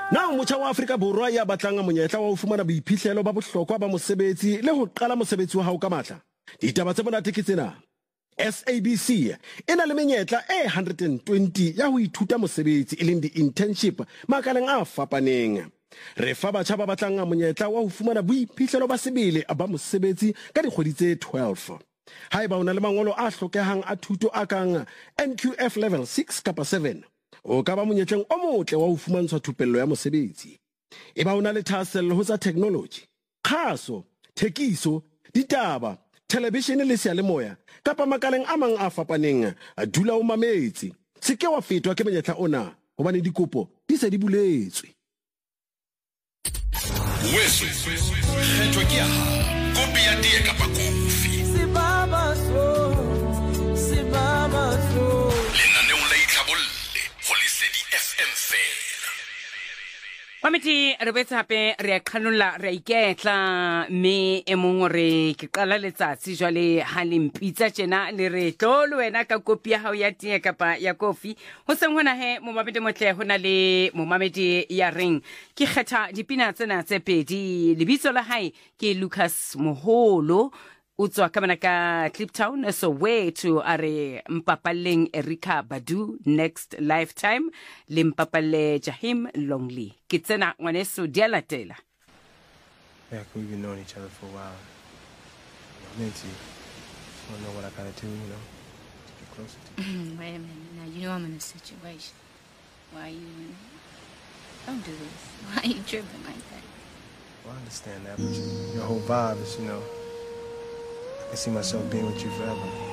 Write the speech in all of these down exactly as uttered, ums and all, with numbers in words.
Na motjha wa Afrika Borwa ya batlang monyetla wa ho fumana boiphihlelo ba bohlokwa ba mosebetsi le ho qala mosebetsi wa hao ka matla. Ditaba tse monate ke tsena. S A B C ena le menyetla e one hundred twenty ya ho ithuta mosebetsi e leng di-internship makaleng a fapaneng. Re fa batjha ba batlang monyetla wa ho fumana boiphihlelo ba sebele ba mosebetsi ka dikgwedi tse twelve. Haeba o na le mangolo a hlokehang a thuto a kang N Q F level six kapa seven, o ka ba monyetleng o motle wa ho fumantshwa thupello ya mosebetsi. Eba o na le thahasello ho tsa technology, kgaso, thekiso, ditaba, television le seyalemoya kapa makaleng a mang a fapaneng, dula o mametse. Se ke wa fetwa ke monyetla ona hobane dikopo di se di buletswe. Weso kgetho ke ha kopi ya tee kapa kofi Sibaba so Sibaba so lenaneo la itlhabolle go Lesedi F M fela. Kwamiti re betsa hape re qhanolla re iketla me e mong re ke qala letsatsi jwale ha le mpitsa tjena le re tlolo wena ka kopi ya hao ya tee kapa ya kofi ho seng hona he mo mamedi motle hona le mo mamedi ya reng ke kgetha dipina tsena tse pedi lebitso la hae ke Lucas Moholo utswa ka manaka Kliptown Soweto are mpapaleng Erika Badu Next Lifetime le mpapalle Jahim Longley ke tsena ngwaneso dia latela. Yeah, we've been knowing each other for a while. I'm into you. I don't know what I gotta do, you know, to get closer to you. Wait a minute. Now, you know I'm in a situation. Why are you... Don't do this. Why are you tripping like that? Well, I understand that, but you, your whole vibe is, you know, I can see myself being with you forever.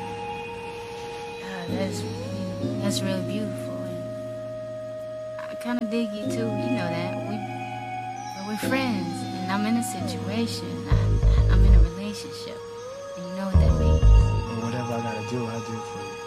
Uh, that's, that's really beautiful. And I kind of dig you, too. You know that. We, we're friends, and I'm in a situation. I, I'm in a relationship. And you know what that means. Well, whatever I gotta do, I'll do for you.